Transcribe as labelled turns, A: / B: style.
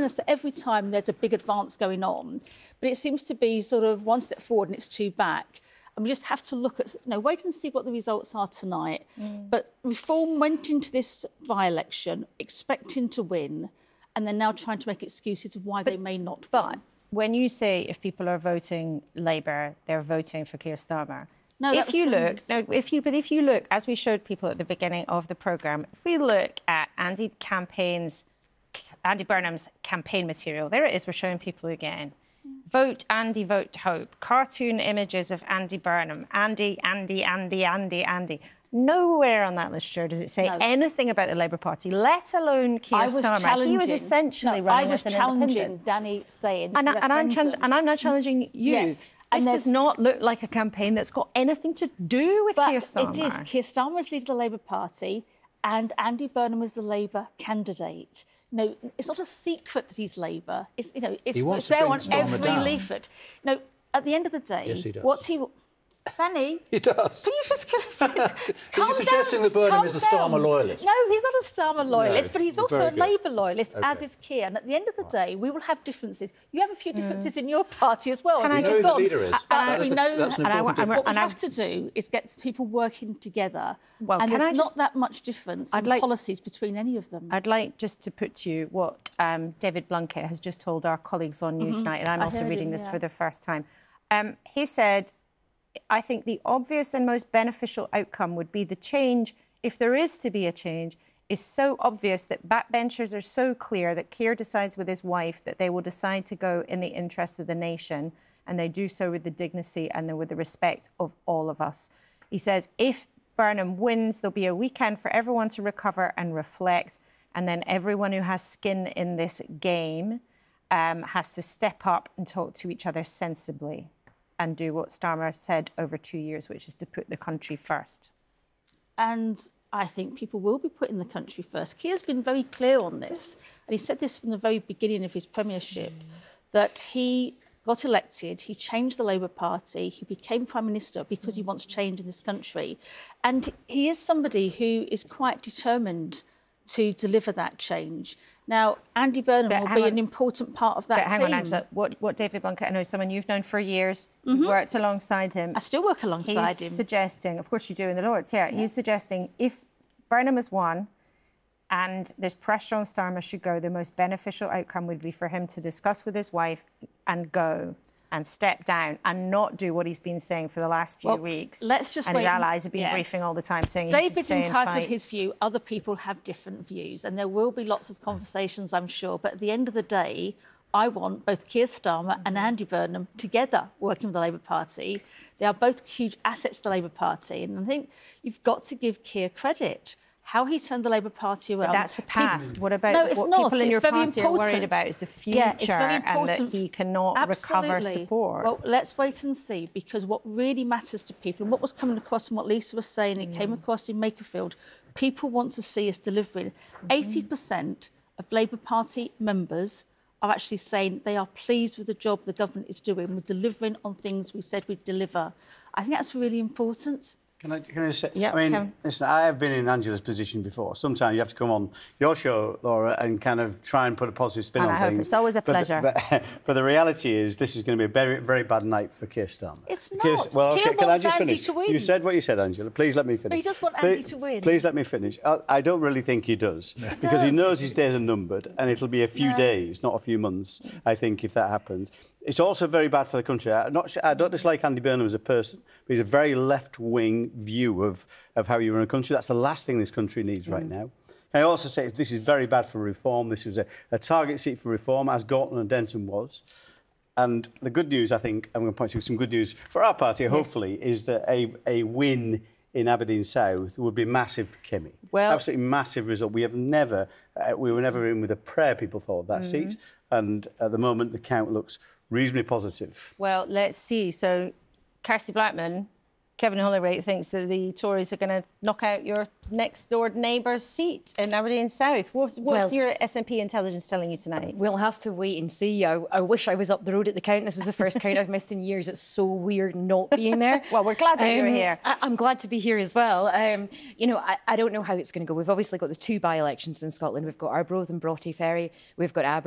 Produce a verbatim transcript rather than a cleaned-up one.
A: us that every time there's a big advance going on, but it seems to be sort of one step forward and it's two back. And we just have to look at, you know, wait and see what the results are tonight. Mm. But Reform went into this by-election expecting to win, and they're now trying to make excuses of why but, they may not
B: but
A: win.
B: When you say if people are voting Labour, they're voting for Keir Starmer.
A: No,
B: if you look, no, if you, but if you look, as we showed people at the beginning of the programme, if we look at Andy campaign's, Andy Burnham's campaign material, there it is, we're showing people again. Mm. Vote Andy, vote Hope. Cartoon images of Andy Burnham. Andy, Andy, Andy, Andy, Andy. Nowhere on that list, does it say no. anything about the Labour Party, let alone Keir
A: I was
B: Starmer. He was essentially
A: no,
B: running
A: I was
B: as an
A: challenging
B: independent.
A: Danny saying,
B: and, I, and, I'm and I'm now challenging you.
A: Yes.
B: This does not look like a campaign that's got anything to do with
A: but
B: Keir Starmer.
A: It is. Keir Starmer is leader of the Labour Party and Andy Burnham is the Labour candidate. No, it's not a secret that he's Labour. It's, you know, it's, it's there on every
C: down.
A: leaflet. No, at the end of the day,
C: yes, he does.
A: what's he... Danny?
C: He does.
A: Can you just...
C: Are you suggesting that Burnham is a Starmer loyalist?
A: No, he's not a Starmer loyalist, no, but he's also a
C: good.
A: Labour loyalist,
C: okay.
A: as is Keir. And at the end of the day, we will have differences. You have a few differences mm. in your party as well.
C: Can
A: I
C: know who the leader is?
A: But we know...
C: That's an
A: and
C: important
A: I, and what we
B: and
A: have to do is get people working together.
B: Well,
A: and
B: can
A: there's
B: I
A: not
B: just,
A: that much difference I'd in like, policies between any of them.
B: I'd like just to put to you what um, David Blunkett has just told our colleagues on Newsnight, mm-hmm. and I'm
A: I
B: also reading
A: him,
B: this
A: yeah.
B: for the first time. Um, he said... I think the obvious and most beneficial outcome would be the change, if there is to be a change, is so obvious that backbenchers are so clear that Keir decides with his wife that they will decide to go in the interests of the nation, and they do so with the dignity and with the respect of all of us. He says, if Burnham wins, there'll be a weekend for everyone to recover and reflect, and then everyone who has skin in this game um, has to step up and talk to each other sensibly and do what Starmer said over two years, which is to put the country first.
A: And I think people will be putting the country first. Keir's been very clear on this, and he said this from the very beginning of his premiership, mm. that he got elected, he changed the Labour Party, he became Prime Minister because mm. he wants change in this country. And he is somebody who is quite determined to deliver that change. Now, Andy Burnham but will be on. an important part of that
B: but hang
A: team.
B: on, Angela. What, what David Blunkett, I know someone you've known for years, mm-hmm. you've worked alongside him.
A: I still work alongside
B: he's
A: him. He's
B: suggesting, of course you do in the Lords, yeah, yeah, he's suggesting if Burnham has won and there's pressure on Starmer should go, the most beneficial outcome would be for him to discuss with his wife and go and step down and not do what he's been saying for the last few
A: well,
B: weeks.
A: Let's just
B: and
A: wait.
B: his allies have been
A: yeah.
B: briefing all the time saying
A: David's
B: he should stay
A: entitled
B: and
A: to his view. Other people have different views, and there will be lots of conversations, I'm sure. But at the end of the day, I want both Keir Starmer mm-hmm. and Andy Burnham together working with the Labour Party. They are both huge assets to the Labour Party, and I think you've got to give Keir credit. How he turned the Labour Party around.
B: But that's the past. People, what about
A: no, it's
B: what
A: not.
B: people in
A: it's
B: your
A: very
B: party
A: important.
B: are worried about is the future
A: yeah, it's very important.
B: and that he cannot
A: Absolutely.
B: recover support?
A: Well, let's wait and see, because what really matters to people, and what was coming across and what Lisa was saying, it mm. came across in Makerfield, people want to see us delivering. Mm-hmm. eighty percent of Labour Party members are actually saying they are pleased with the job the government is doing. We're delivering on things we said we'd deliver. I think that's really important.
D: Can I, can I say,
B: yep,
D: I mean,
B: can.
D: listen, I have been in Angela's position before. Sometimes you have to come on your show, Laura, and kind of try and put a positive spin
B: and
D: on
B: I hope
D: things.
B: It's always a
D: but
B: pleasure.
D: The, but, but the reality is this is going to be a very, very bad night for Keir Starmer.
A: It's not.
D: Because, well,
A: Keir
D: okay, can I
A: wants
D: just
A: Andy
D: finish?
A: to win.
D: You said what you said, Angela. Please let me finish.
A: But he does want
D: please,
A: Andy to win.
D: Please let me finish. I, I don't really think he does.
A: He
D: because
A: does.
D: he knows his days are numbered, and it'll be a few
A: No.
D: days, not a few months, I think, if that happens. It's also very bad for the country. I, not, I don't dislike Andy Burnham as a person, but he's a very left-wing view of, of how you run a country. That's the last thing this country needs mm. right now. Can I also say this is very bad for reform. This was a, a target seat for reform, as Gorton and Denton was. And the good news, I think, I'm going to point to some good news for our party, yes. hopefully, is that a, a win in Aberdeen South would be massive for Kimmy.
B: Well,
D: absolutely massive result. We have never, uh, we were never in with a prayer, people thought, of that mm-hmm. seat. And at the moment, the count looks reasonably positive.
B: Well, let's see. So, Kirsty Blackman, Kevin Hollerate thinks that the Tories are going to knock out your next-door neighbour's seat in Aberdeen South. What, what's well, your S N P intelligence telling you tonight?
E: We'll have to wait and see. I, I wish I was up the road at the count. This is the first count I've missed in years. It's so weird not being there.
B: Well, we're glad that um, you're here.
E: I, I'm glad to be here as well. Um, you know, I, I don't know how it's going to go. We've obviously got the two by-elections in Scotland. We've got Arbroath and Broughty Ferry. We've got Aberdeen.